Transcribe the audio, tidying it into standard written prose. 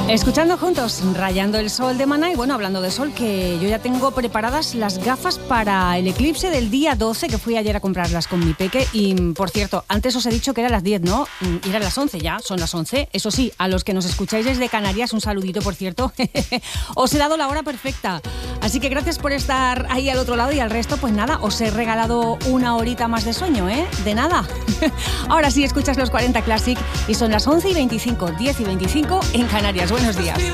Escuchando juntos Rayando el Sol de Maná. Y bueno, hablando de sol, que yo ya tengo preparadas las gafas para el eclipse del día 12, que fui ayer a comprarlas con mi peque. Y por cierto, antes os he dicho que eran las 10, ¿no? Y eran las 11 ya, son las 11. Eso sí, a los que nos escucháis desde Canarias, un saludito, por cierto. Os he dado la hora perfecta. Así que gracias por estar ahí al otro lado, y al resto, pues nada, os he regalado una horita más de sueño, ¿eh? De nada. Ahora sí, escuchas los 40 Classic y son las 11:25, 10:25 en Canarias. Buenos días.